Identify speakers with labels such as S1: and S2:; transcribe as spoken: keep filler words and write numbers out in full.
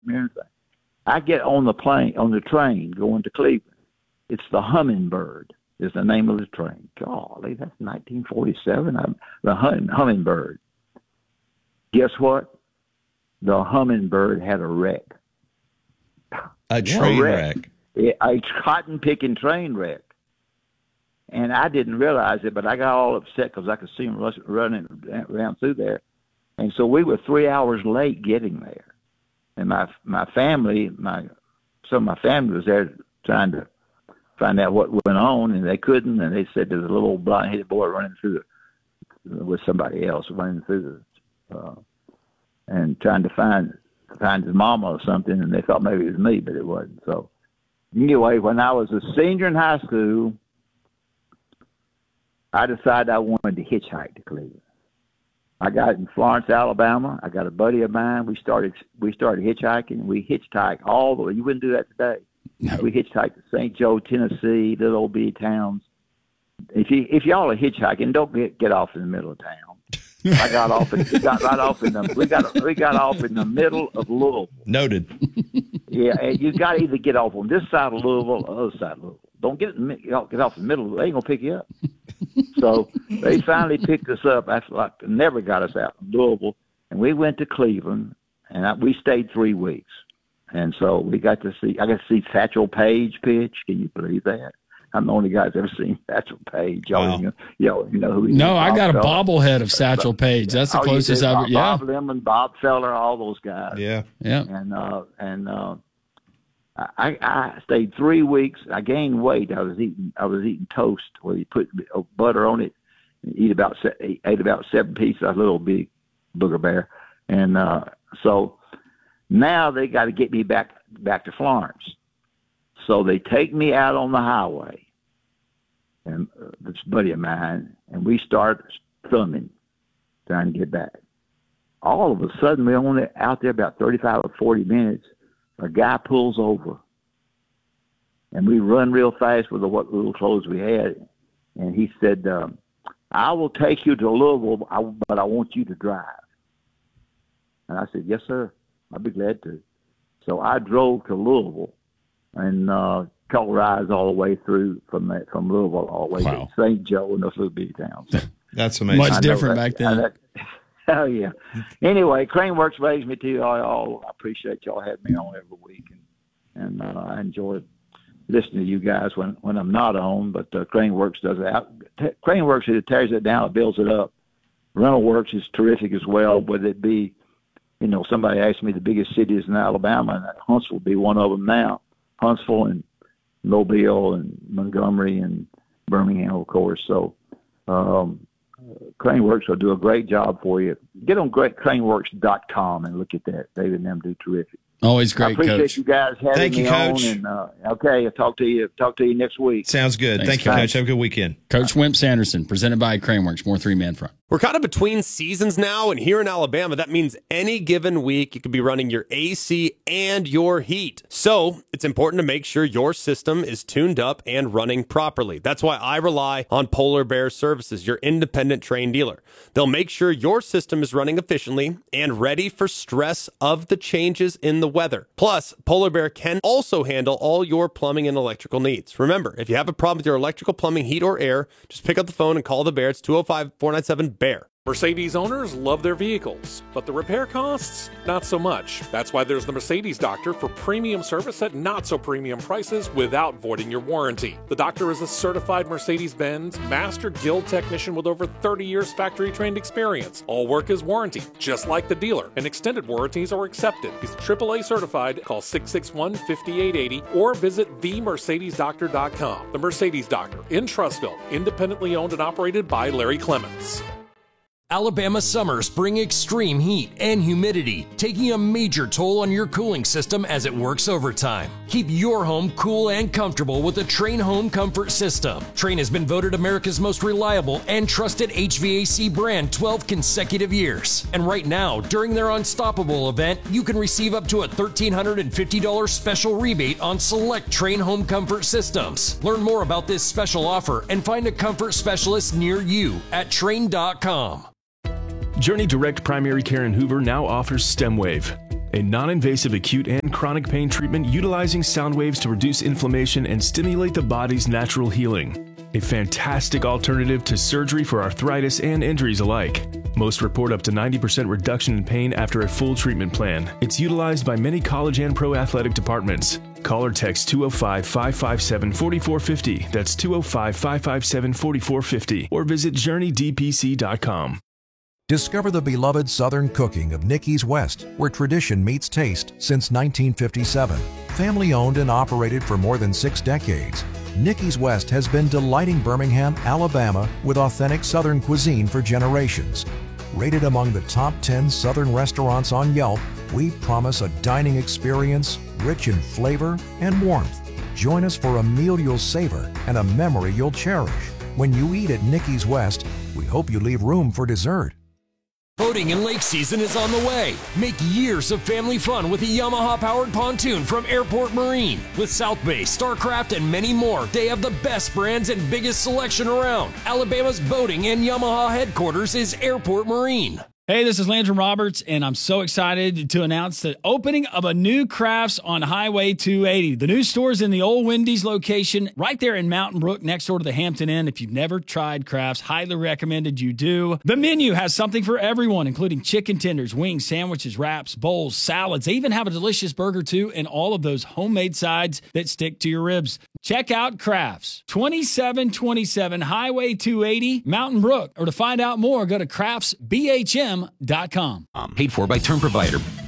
S1: remember anything. I get on the plane, on the train going to Cleveland. It's the Hummingbird is the name of the train. Golly, that's nineteen forty-seven. I'm, the hum, Hummingbird. Guess what? The Hummingbird had a wreck.
S2: A train
S1: a
S2: wreck.
S1: wreck. A cotton-picking train wreck. And I didn't realize it, but I got all upset because I could see them running around through there. And so we were three hours late getting there. And my my family, my some of my family was there trying to find out what went on, and they couldn't. And they said there's a little blonde-headed boy running through the, with somebody else running through the, uh, and trying to find find his mama or something. And they thought maybe it was me, but it wasn't. So anyway, when I was a senior in high school, I decided I wanted to hitchhike to Cleveland. I got in Florence, Alabama. I got a buddy of mine. We started we started hitchhiking. We hitchhiked all the way. You wouldn't do that today.
S2: No.
S1: We hitchhiked to Saint Joe, Tennessee, little old bitty towns. If you if y'all are hitchhiking, don't get get off in the middle of town. I got off. In, we got right off in the we got we got off in the middle of Louisville.
S2: Noted.
S1: Yeah, and you got to either get off on this side of Louisville or the other side of Louisville. Don't get get off in the middle. They ain't gonna pick you up. So they finally picked us up after like never got us out of Louisville, and we went to Cleveland, and I, we stayed three weeks. And so we got to see. I got to see Satchel Paige pitch. Can you believe that? I'm the only guy that's ever seen Satchel Paige. Y'all,
S2: Wow.
S1: you know, y'all, you know who he
S3: No,
S1: is.
S3: I got a
S1: Bob Feller.
S3: bobblehead of Satchel Paige. That's the
S1: Oh, you
S3: closest
S1: did?
S3: I've
S1: Bob,
S3: ever. Yeah,
S1: Bob Lemon, Bob Feller, all those guys.
S2: Yeah.
S3: yeah.
S1: And uh, and uh, I, I stayed three weeks. I gained weight. I was eating. I was eating toast where you put butter on it. And eat about ate about seven pieces. A little big booger bear. And uh, so now they got to get me back back to Florence. So they take me out on the highway, and uh, this buddy of mine, and we start thumbing, trying to get back. All of a sudden, we're only out there about thirty-five or forty minutes. A guy pulls over, and we run real fast with the what little clothes we had. And he said, um, I will take you to Louisville, but I want you to drive. And I said, yes, sir. I'll be glad to. So I drove to Louisville and uh, caught rides all the way through from that, from Louisville all the way
S2: Wow.
S1: to Saint Joe and those little bitty towns.
S2: That's amazing.
S3: Much
S1: I know
S3: different
S1: that-
S3: back then.
S1: that- Oh, yeah. Anyway, Craneworks raised me too. I, I appreciate y'all having me on every week. And, and uh, I enjoy listening to you guys when, when I'm not on. But uh, Craneworks does it. Craneworks, it tears it down, it builds it up. Rental Works is terrific as well. Whether it be, you know, somebody asked me the biggest cities in Alabama, and Huntsville would be one of them now. Huntsville and Mobile and Montgomery and Birmingham, of course. So, um, Craneworks will do a great job for you. Get on great craneworks dot com and look at that. David and them do terrific.
S3: Always
S1: I
S3: great,
S1: appreciate
S3: Coach.
S1: you guys having
S2: Thank you,
S1: me
S2: Coach.
S1: on. And, uh, okay, I'll talk to you. Talk to you next week.
S2: Sounds good.
S3: Thanks,
S2: Thank you,
S3: Coach.
S2: Coach. Have a good weekend.
S3: Coach Wimp Sanderson, presented by Craneworks, more three-man front.
S4: We're kind of between seasons now, and here in Alabama, that means any given week you could be running your A C and your heat. So it's important to make sure your system is tuned up and running properly. That's why I rely on Polar Bear Services, your independent Trane dealer. They'll make sure your system is running efficiently and ready for stress of the changes in the weather. Plus, Polar Bear can also handle all your plumbing and electrical needs. Remember, if you have a problem with your electrical, plumbing, heat, or air, just pick up the phone and call the Bear. It's two oh five, four nine seven, B E A R.
S5: Mercedes owners love their vehicles, but the repair costs, not so much. That's why there's the Mercedes Doctor for premium service at not so premium prices without voiding your warranty. The Doctor is a certified Mercedes-Benz Master Guild technician with over thirty years factory trained experience. All work is warranty, just like the dealer, and extended warranties are accepted. He's triple A certified. Call six six one, five eight eight zero or visit the mercedes doctor dot com. The Mercedes Doctor in Trussville, independently owned and operated by Larry Clements.
S6: Alabama summers bring extreme heat and humidity, taking a major toll on your cooling system as it works overtime. Keep your home cool and comfortable with the Trane Home Comfort System. Trane has been voted America's most reliable and trusted H V A C brand twelve consecutive years. And right now, during their Unstoppable event, you can receive up to a one thousand three hundred fifty dollars special rebate on select Trane Home Comfort systems. Learn more about this special offer and find a comfort specialist near you at Trane dot com.
S7: Journey Direct Primary Care in Hoover now offers StemWave, a non-invasive acute and chronic pain treatment utilizing sound waves to reduce inflammation and stimulate the body's natural healing. A fantastic alternative to surgery for arthritis and injuries alike. Most report up to ninety percent reduction in pain after a full treatment plan. It's utilized by many college and pro athletic departments. Call or text two oh five, five five seven, four four five oh. That's two oh five, five five seven, four four five oh. Or visit journey d p c dot com.
S8: Discover the beloved Southern cooking of Nicky's West, where tradition meets taste since nineteen fifty-seven. Family owned and operated for more than six decades, Nicky's West has been delighting Birmingham, Alabama with authentic Southern cuisine for generations. Rated among the top ten Southern restaurants on Yelp, we promise a dining experience rich in flavor and warmth. Join us for a meal you'll savor and a memory you'll cherish. When you eat at Nicky's West, we hope you leave room for dessert.
S6: Boating and lake season is on the way. Make years of family fun with a Yamaha-powered pontoon from Airport Marine. With South Bay, Starcraft, and many more, they have the best brands and biggest selection around. Alabama's boating and Yamaha headquarters is Airport Marine.
S3: Hey, this is Landrum Roberts, and I'm so excited to announce the opening of a new Crafts on Highway two eighty. The new store is in the old Wendy's location right there in Mountain Brook next door to the Hampton Inn. If you've never tried Crafts, highly recommended you do. The menu has something for everyone, including chicken tenders, wings, sandwiches, wraps, bowls, salads. They even have a delicious burger, too, and all of those homemade sides that stick to your ribs. Check out Crafts, twenty-seven twenty-seven Highway two eighty, Mountain Brook. Or to find out more, go to crafts b h m dot com.
S9: Paid for by Term Provider.